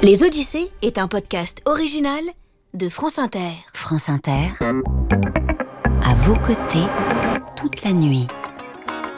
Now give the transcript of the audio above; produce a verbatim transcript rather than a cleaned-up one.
Les Odyssées est un podcast original de France Inter. France Inter, à vos côtés, toute la nuit.